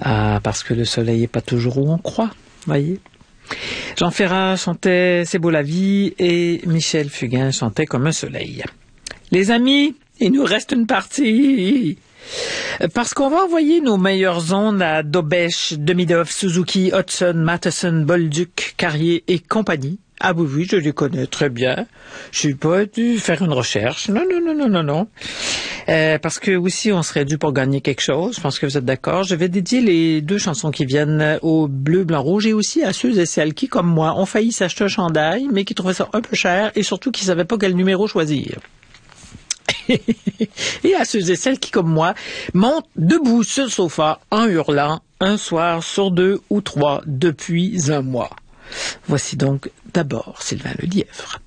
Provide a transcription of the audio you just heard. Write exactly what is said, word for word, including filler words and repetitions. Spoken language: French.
Ah, parce que le soleil n'est pas toujours où on croit, voyez. Jean Ferrat chantait C'est beau la vie et Michel Fugain chantait Comme un soleil. Les amis, il nous reste une partie. Parce qu'on va envoyer nos meilleures ondes à Dobèche, Demidov, Suzuki, Hudson, Matheson, Bolduc, Carrier et compagnie. Ah oui, oui, je les connais très bien. Je suis pas dû faire une recherche. Non, non, non, non, non, non. Euh, parce que aussi, on serait dû pour gagner quelque chose. Je pense que vous êtes d'accord. Je vais dédier les deux chansons qui viennent au bleu, blanc, rouge et aussi à ceux et celles qui, comme moi, ont failli s'acheter un chandail, mais qui trouvaient ça un peu cher et surtout qui savaient pas quel numéro choisir. Et à ceux et celles qui, comme moi, montent debout sur le sofa en hurlant un soir sur deux ou trois depuis un mois. Voici donc d'abord Sylvain Lelièvre.